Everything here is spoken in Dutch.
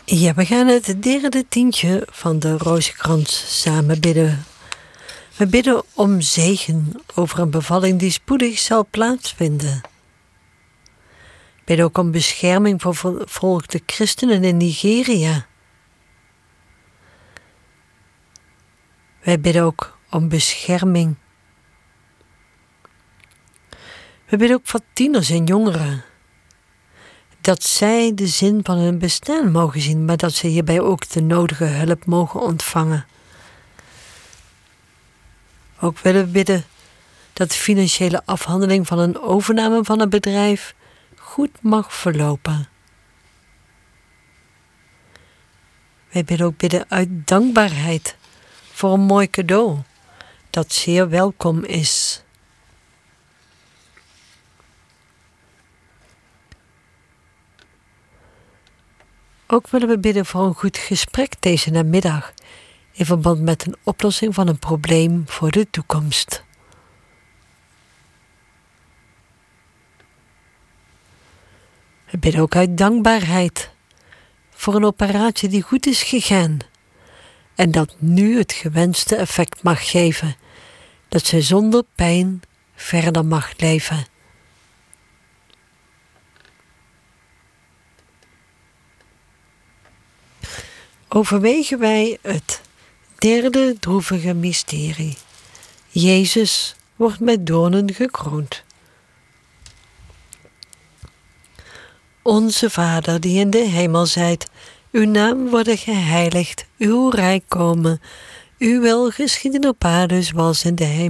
Ja, we gaan het derde tientje van de Rozenkrans samen bidden. We bidden om zegen over een bevalling die spoedig zal plaatsvinden. We bidden ook om bescherming voor vervolgde christenen in Nigeria. Wij bidden ook om bescherming. We bidden ook voor tieners en jongeren. Dat zij de zin van hun bestaan mogen zien, maar dat ze hierbij ook de nodige hulp mogen ontvangen. Ook willen we bidden dat de financiële afhandeling van een overname van een bedrijf goed mag verlopen. Wij willen ook bidden uit dankbaarheid voor een mooi cadeau dat zeer welkom is. Ook willen we bidden voor een goed gesprek deze namiddag in verband met een oplossing van een probleem voor de toekomst. We bidden ook uit dankbaarheid voor een operatie die goed is gegaan en dat nu het gewenste effect mag geven, dat zij zonder pijn verder mag leven. Overwegen wij het derde droevige mysterie. Jezus wordt met doornen gekroond. Onze Vader die in de hemel zijt, uw naam worden geheiligd, uw rijk komen, uw wil geschieden op aarde zoals in de hemel.